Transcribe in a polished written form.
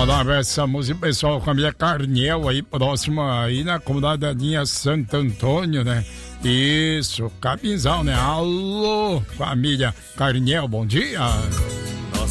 mandar um abraço essa música, pessoal, com a minha Carniel aí, próxima aí na comunidade Santo Antônio, né? Isso, Capinzal, né? Alô, família Carniel, bom dia!